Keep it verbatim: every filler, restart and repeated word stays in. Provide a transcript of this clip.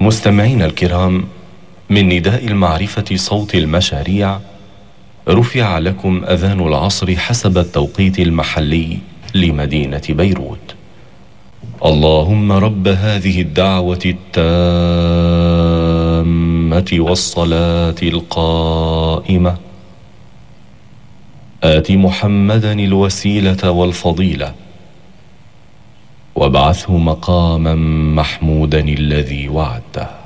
مستمعينا الكرام، من نداء المعرفة صوت المشاريع رفع لكم أذان العصر حسب التوقيت المحلي لمدينة بيروت. اللهم رب هذه الدعوة التامة والصلاة القائمة آت محمدا الوسيلة والفضيلة وابعثه مقاما محمودا الذي وعدته.